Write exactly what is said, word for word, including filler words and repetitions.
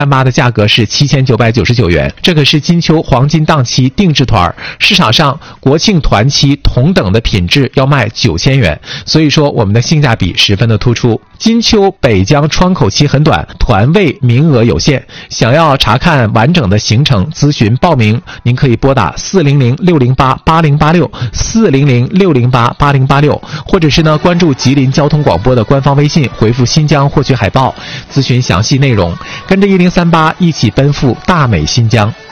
三八的价格是七千九百九十九元，这可是金秋黄金档期定制团，市场上国庆团期同等的品质要卖九千元，所以说我们的性价比十分的突出。金秋北疆窗口期很短，团位名额有限，想要查看完整的行程咨询报名，您可以拨打四零零六零八八零八六 四零零六零八八零八六，或者是呢关注吉林交通广播的官方微信，回复新疆获取海报，咨询详细内容，跟着一零三八一起奔赴大美新疆。